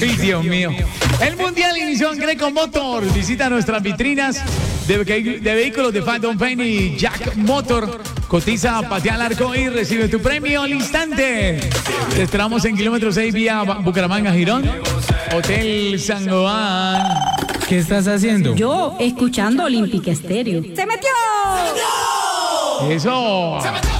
Ay, Dios mío. El Mundial inició en Greco Motor. Visita nuestras vitrinas de vehículos de Phantom Pain y Jack Motor. Cotiza, patea al arco y recibe tu premio al instante. Te esperamos en kilómetro 6 vía Bucaramanga, Girón. Hotel San Juan. ¿Qué estás haciendo? Yo, escuchando Olympic Estéreo. ¡Se metió! Eso.